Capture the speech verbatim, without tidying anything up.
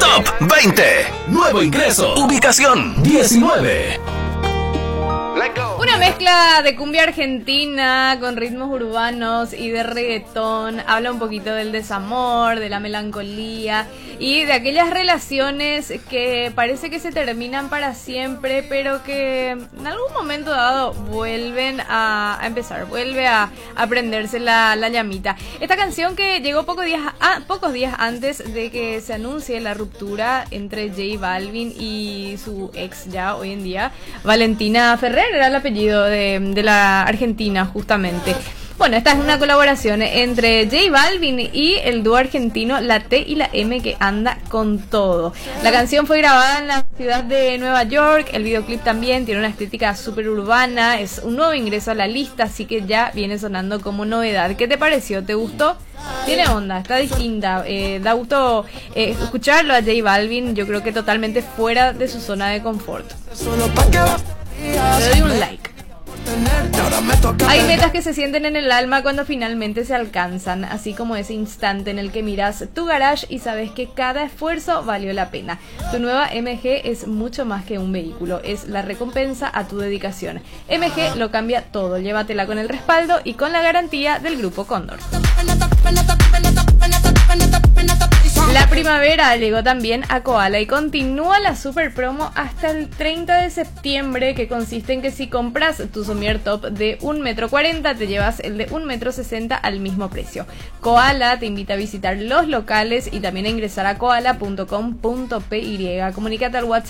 Top veinte. Nuevo ingreso. Ubicación diecinueve. Una mezcla de cumbia argentina con ritmos urbanos y de reggaetón. Habla un poquito del desamor, de la melancolía y de aquellas relaciones que parece que se terminan para siempre, pero que en algún momento dado vuelven a, a empezar, vuelve a, a prenderse la, la llamita. Esta canción que llegó pocos días, a, pocos días antes de que se anuncie la ruptura entre J Balvin y su ex ya hoy en día, Valentina Ferrer, era el apellido de, de la Argentina justamente. Bueno, esta es una colaboración entre J Balvin y el dúo argentino La T y la M, que anda con todo. La canción fue grabada en la ciudad de Nueva York, el videoclip también tiene una estética súper urbana, es un nuevo ingreso a la lista, así que ya viene sonando como novedad. ¿Qué te pareció? ¿Te gustó? Tiene onda, está distinta, eh, da gusto eh, escucharlo a J Balvin, yo creo que totalmente fuera de su zona de confort. Le doy un like. Hay metas que se sienten en el alma cuando finalmente se alcanzan, así como ese instante en el que miras tu garage y sabes que cada esfuerzo valió la pena. Tu nueva M G es mucho más que un vehículo, es la recompensa a tu dedicación. M G lo cambia todo, llévatela con el respaldo y con la garantía del Grupo Cóndor. La primavera llegó también a Koala y continúa la super promo hasta el treinta de septiembre, que consiste en que si compras tu somier top de un metro cuarenta te llevas el de un metro sesenta al mismo precio. Koala te invita a visitar los locales y también a ingresar a koala punto com punto p y. Comunícate al WhatsApp